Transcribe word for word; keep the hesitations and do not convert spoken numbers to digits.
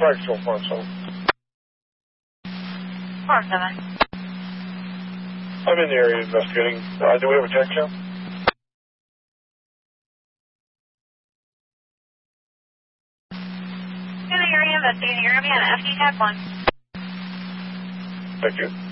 flag still four seven. four seven. I'm in the area investigating. Uh, do we have a tech now? In the area investigating, you're going to be on F D Tech one. Thank you.